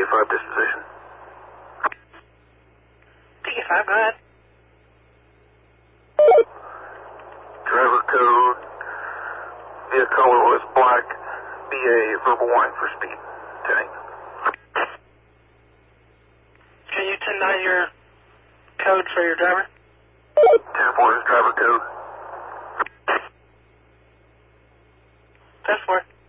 DK5 disposition. DK5, go ahead. Driver code, via color was black, BA verbal warning for speed. 10-8. Can you 10-9 your code for your driver? 10-4 is driver code. 10-4.